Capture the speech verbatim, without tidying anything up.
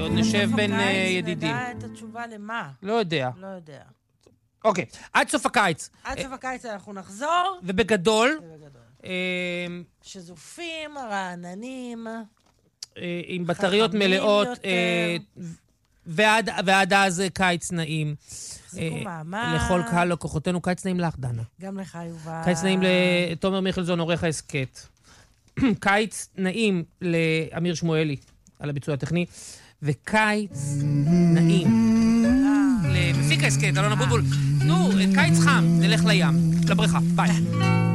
עוד נשב בין ידידים. נדע את התשובה למה? לא יודע. לא יודע. אוקיי, עד סוף הקיץ. עד סוף הקיץ אנחנו נחזור. ובגדול. ובגדול. שזופים, רעננים. עם בטריות מלאות. ועד אז קיץ נעים. חזיקו מעמד. לכל קהל לקוחותינו. קיץ נעים לך, דנה. גם לך, יובל. קיץ נעים לתומר מיכלזון, עורך ההסקט. קיץ נעים לאמיר שמואלי על הביצוע הטכני. וקיץ נעים למפיק ההסקט, אלון אבוטבול. נו, קיץ חם, נלך לים, לבריכה, ביי.